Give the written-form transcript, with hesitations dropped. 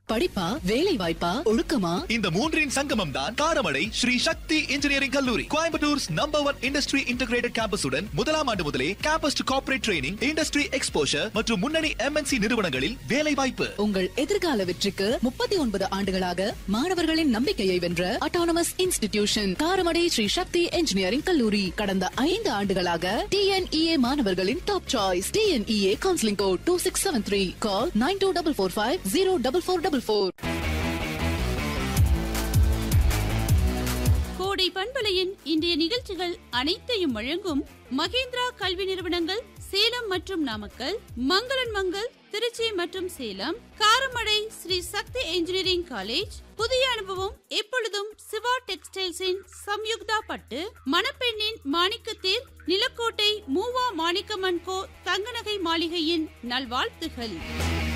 படிப்பா, வேலை வாய்ப்பா, ஒழுக்கமா? இந்த மூன்றின் சங்கமம் தான் காரமடை ஸ்ரீ சக்தி இன்ஜினியரிங் கல்லூரி. கோயம்புத்தூர்ஸ் நம்பர் 1 இண்டஸ்ட்ரி இன்டகிரேட்டட் கேம்பஸுடன் முதலாம் ஆண்டு முதலே campus to corporate training, industry exposure மற்றும் முன்னணி MNC நிறுவனங்களில் வேலை வாய்ப்பு. உங்கள் எதிர்கால வெற்றிக்கு 39 ஆண்டுகளாக மாணவர்களின் நம்பிக்கையை வென்ற அட்டானமஸ் இன்ஸ்டிடியூஷன் காரமடை ஸ்ரீ சக்தி இன்ஜினியரிங் கல்லூரி. கடந்த 5 ஆண்டுகளாக TNEA மாணவர்களின் top choice. TNEA counselling code 2673. கால் 9244504444. கோடை பண்பலையின் இன்றைய நிகழ்ச்சிகள் அனைத்தையும் வழங்கும் மகேந்திரா கல்வி நிறுவனங்கள் சேலம் மற்றும் நாமக்கல், மங்களன் மங்கள் திருச்சி மற்றும் சேலம், காரமடை ஸ்ரீ சக்தி இன்ஜினியரிங் காலேஜ், புதிய அனுபவம் எப்பொழுதும் சிவா டெக்ஸ்டைல்ஸின் சம்யுக்தா பட்டு, மணப்பெண்ணின் மாணிக்கத்தேர், நிலக்கோட்டை மூவா மாணிக்கமன்கோ தங்கநகை மாளிகையின் நல்வாழ்த்துகள்.